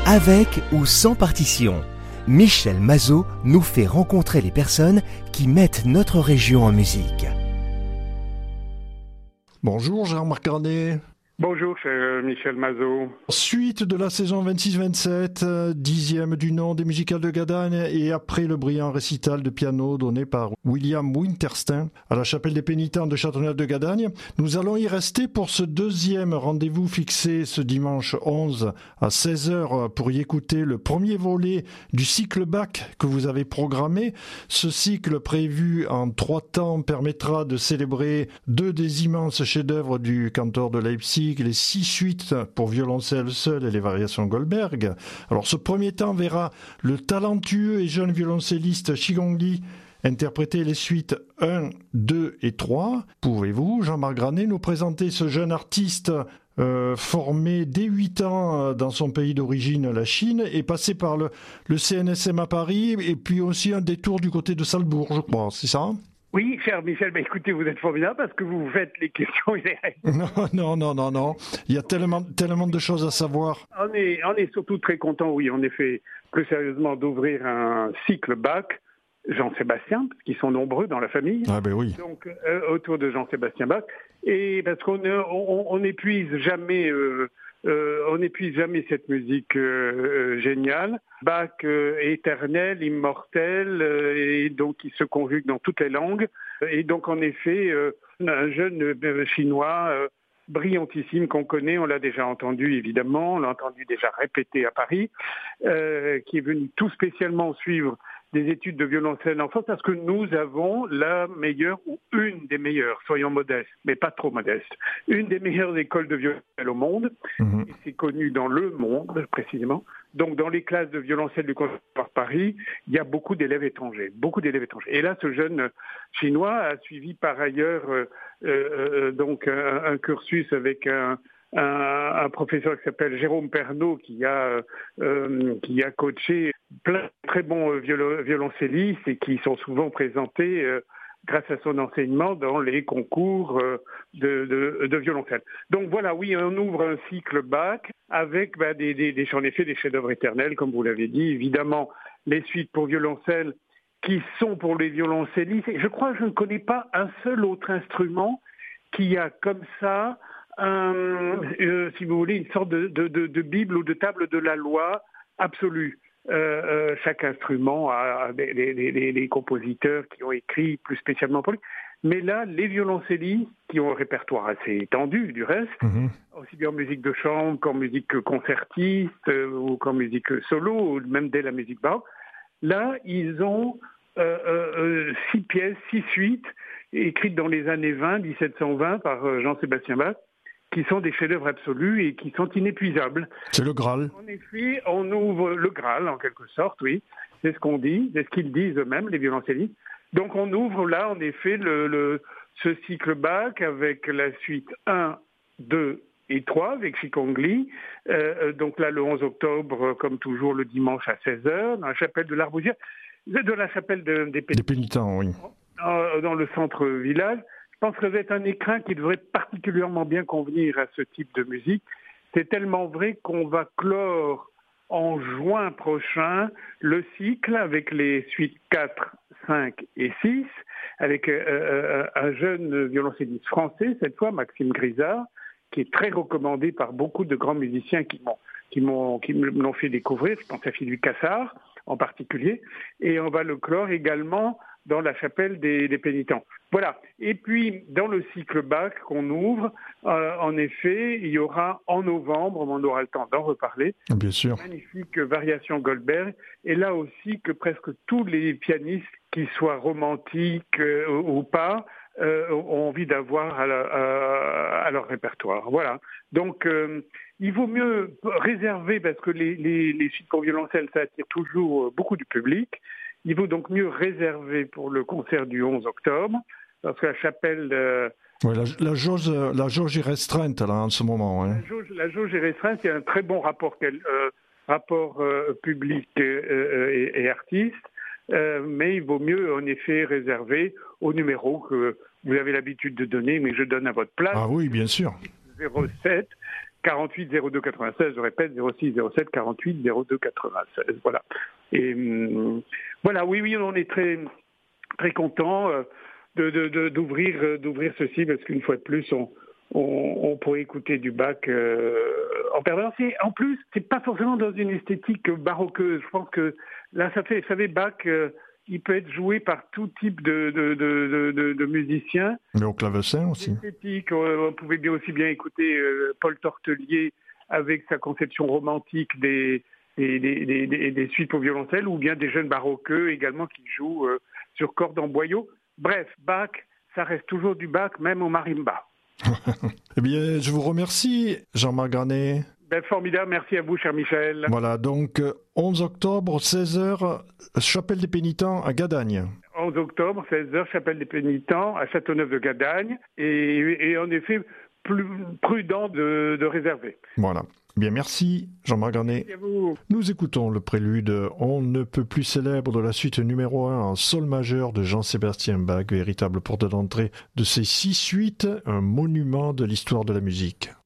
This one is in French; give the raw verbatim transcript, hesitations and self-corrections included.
Avec ou sans partition, Michel Mazot nous fait rencontrer les personnes qui mettent notre région en musique. Bonjour Jean-Marc Granet. Bonjour, cher Michel Mazot. Suite de la saison vingt-six vingt-sept, euh, dixième du nom des musicales de Gadagne et après le brillant récital de piano donné par William Wintersteen à la chapelle des pénitents de Châteauneuf de Gadagne, nous allons y rester pour ce deuxième rendez-vous fixé ce dimanche onze à seize heures pour y écouter le premier volet du cycle Bach que vous avez programmé. Ce cycle prévu en trois temps permettra de célébrer deux des immenses chefs-d'œuvre du cantor de Leipzig, les six suites pour violoncelle seul et les variations Goldberg. Alors ce premier temps verra le talentueux et jeune violoncelliste Qigong Li interpréter les suites un, deux et trois. Pouvez-vous, Jean-Marc Granet, nous présenter ce jeune artiste euh, formé dès huit ans dans son pays d'origine, la Chine, et passé par le, le C N S M à Paris, et puis aussi un détour du côté de Salzbourg, je crois, c'est ça ? Oui, cher Michel, bah écoutez, vous êtes formidable parce que vous faites les questions et les réponses. Non, non, non, non, non. Il y a tellement, tellement de choses à savoir. On est, on est surtout très content, oui, en effet, plus sérieusement, d'ouvrir un cycle Bach, Jean-Sébastien, parce qu'ils sont nombreux dans la famille. Ah ben oui. Donc, euh, autour de Jean-Sébastien Bach. Et parce qu'on on, on n'épuise jamais... Euh, Euh, on n'épuise jamais cette musique euh, euh, géniale. Bach euh, éternel, immortel, euh, et donc il se conjugue dans toutes les langues. Et donc en effet, euh, un jeune euh, chinois euh, brillantissime qu'on connaît, on l'a déjà entendu évidemment, on l'a entendu déjà répéter à Paris, euh, qui est venu tout spécialement suivre des études de violoncelle en France parce que nous avons la meilleure ou une des meilleures, soyons modestes, mais pas trop modestes, une des meilleures écoles de violoncelle au monde. Mmh. Et c'est connu dans le monde précisément. Donc dans les classes de violoncelle du Conservatoire de Paris, il y a beaucoup d'élèves étrangers, beaucoup d'élèves étrangers. Et là, ce jeune Chinois a suivi par ailleurs euh, euh, donc un, un cursus avec un Un, un professeur qui s'appelle Jérôme Pernaut qui a, euh, qui a coaché plein de très bons euh, viol- violoncellistes et qui sont souvent présentés euh, grâce à son enseignement dans les concours euh, de, de, de violoncelle. Donc voilà, oui, on ouvre un cycle Bach avec bah, des, des, des, en effet des chefs-d'œuvre éternels, comme vous l'avez dit, évidemment les suites pour violoncelle qui sont pour les violoncellistes. Et je crois que je ne connais pas un seul autre instrument qui a comme ça Un, euh, si vous voulez, une sorte de, de, de, de Bible ou de table de la loi absolue. Euh, euh, chaque instrument a, a les, les, les, les compositeurs qui ont écrit plus spécialement pour lui. Mais là, les violoncellistes, qui ont un répertoire assez étendu du reste, mmh. aussi bien en musique de chambre qu'en musique concertiste euh, ou qu'en musique solo, ou même dès la musique baroque, là, ils ont euh, euh, six pièces, six suites, écrites dans les années vingt, dix-sept cent vingt par euh, Jean-Sébastien Bach, qui sont des chefs-d'œuvre absolus et qui sont inépuisables. C'est le Graal. En effet, on ouvre le Graal, en quelque sorte, oui. C'est ce qu'on dit, c'est ce qu'ils disent eux-mêmes, les violoncellistes. Donc on ouvre là, en effet, le, le, ce cycle Bach avec la suite un, deux et trois, avec Qigong Li. Euh, donc là, le onze octobre, comme toujours, le dimanche à seize heures, dans la chapelle de l'Arbousière, de la chapelle de, des Pénitents. Des Pénitents, oui. Dans le centre-village. Je pense que ça va être un écrin qui devrait particulièrement bien convenir à ce type de musique. C'est tellement vrai qu'on va clore en juin prochain le cycle avec les suites quatre, cinq et six, avec euh, un jeune violoncelliste français, cette fois Maxime Grisard, qui est très recommandé par beaucoup de grands musiciens qui m'ont, qui m'ont, qui me l'ont fait découvrir. Je pense à Philippe Cassard en particulier. Et on va le clore également dans la chapelle des, des Pénitents. Voilà. Et puis, dans le cycle Bach qu'on ouvre, euh, en effet, il y aura en novembre, on aura le temps d'en reparler, bien sûr, magnifique variation Goldberg. Et là aussi, que presque tous les pianistes, qu'ils soient romantiques euh, ou pas, euh, ont envie d'avoir à, la, à, à leur répertoire. Voilà. Donc, euh, il vaut mieux réserver, parce que les, les, les suites pour violoncelle, ça attire toujours beaucoup du public. Il vaut donc mieux réserver pour le concert du onze octobre, parce que la chapelle... Euh, oui, la, la, jauge, la jauge est restreinte là, en ce moment. Hein. La, jauge, la jauge est restreinte, il y a un très bon rapport, euh, rapport euh, public euh, et, et artiste, euh, mais il vaut mieux en effet réserver au numéro que vous avez l'habitude de donner, mais je donne à votre place. Ah oui, bien sûr. zéro sept quarante-huit zéro deux quatre-vingt-seize, je répète, zéro six zéro sept quarante-huit zéro deux quatre-vingt-seize. Voilà. Et hum, voilà, oui, oui, on est très, très content euh, de, de, de, d'ouvrir, euh, d'ouvrir ceci, parce qu'une fois de plus, on, on, on pourrait écouter du Bach euh, en permanence. Et en plus, c'est pas forcément dans une esthétique baroqueuse. Je pense que là, ça fait, ça fait Bach. Euh, il peut être joué par tout type de, de, de, de, de musiciens. Mais au clavecin aussi. Esthétique, on pouvait bien aussi bien écouter euh, Paul Tortelier avec sa conception romantique des, des, des, des, des, des suites pour violoncelle, ou bien des jeunes baroqueux également qui jouent euh, sur cordes en boyau. Bref, Bach, ça reste toujours du Bach, même au marimba. Eh bien, je vous remercie, Jean-Marc Granet. Ben, formidable, merci à vous, cher Michel. Voilà, donc onze octobre, seize heures, Chapelle des Pénitents à Gadagne. onze octobre, seize heures, Chapelle des Pénitents à Châteauneuf de Gadagne. Et, et en effet, plus prudent de, de réserver. Voilà. Bien, merci, Jean-Marc Granet. Merci à vous. Nous écoutons le prélude On ne peut plus célèbre de la suite numéro un en sol majeur de Jean-Sébastien Bach, véritable porte d'entrée de ces six suites, un monument de l'histoire de la musique.